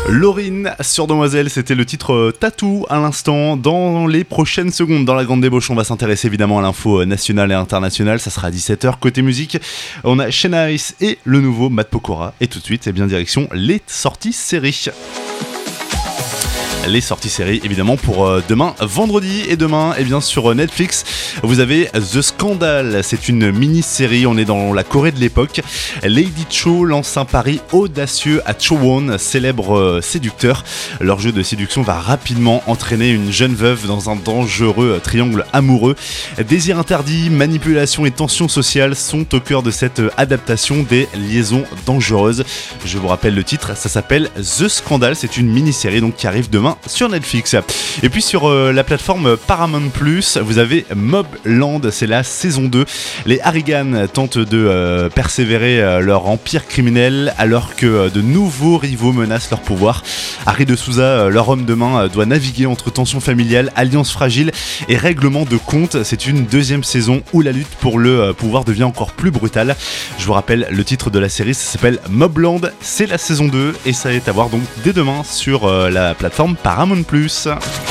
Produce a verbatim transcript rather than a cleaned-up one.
Laurine sur Demoiselle, c'était le titre euh, Tatou à l'instant. Dans les prochaines secondes, dans la grande débauche, on va s'intéresser évidemment à l'info nationale et internationale. Ça sera à dix-sept heures. Côté musique, on a Shena Ice et le nouveau Matt Pokora. Et tout de suite, c'est bien direction les sorties séries. Les sorties séries évidemment pour euh, demain vendredi et demain et eh bien sur Netflix vous avez The Scandal, c'est une mini-série, on est dans la Corée de l'époque. Lady Cho lance un pari audacieux à Chowon, célèbre euh, séducteur. Leur jeu de séduction va rapidement entraîner une jeune veuve dans un dangereux euh, triangle amoureux. Désir interdit, manipulation et tension sociale sont au cœur de cette euh, adaptation des liaisons dangereuses. Je vous rappelle le titre, ça s'appelle The Scandal, c'est une mini-série donc qui arrive demain sur Netflix. Et puis sur euh, la plateforme Paramount plus, vous avez Mobland, c'est la saison deux. Les Harrigan tentent de euh, persévérer euh, leur empire criminel alors que euh, de nouveaux rivaux menacent leur pouvoir. Harry de Souza, euh, leur homme de main, euh, doit naviguer entre tensions familiales, alliances fragiles et règlements de compte. C'est une deuxième saison où la lutte pour le euh, pouvoir devient encore plus brutale. Je vous rappelle le titre de la série, ça s'appelle Mobland, c'est la saison deux et ça est à voir donc dès demain sur euh, la plateforme Paramount plus.